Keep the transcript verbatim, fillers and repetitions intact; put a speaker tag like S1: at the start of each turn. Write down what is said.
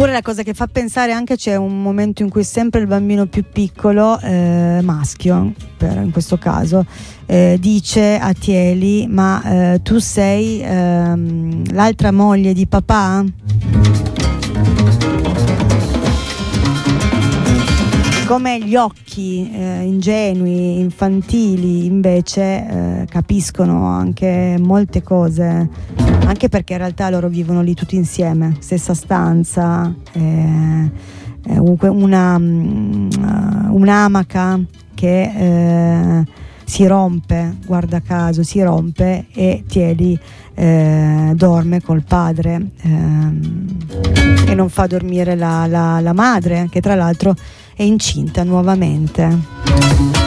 S1: Oppure la cosa che fa pensare anche, c'è un momento in cui sempre il bambino più piccolo, eh, maschio per, in questo caso, eh, dice a Tieli: ma eh, tu sei ehm, l'altra moglie di papà? Come gli occhi eh, ingenui, infantili, invece eh, capiscono anche molte cose, anche perché in realtà loro vivono lì tutti insieme, stessa stanza, eh, eh, una, uh, un'amaca che eh, si rompe, guarda caso, si rompe e Tieli eh, dorme col padre eh, e non fa dormire la, la, la madre, che tra l'altro è incinta nuovamente.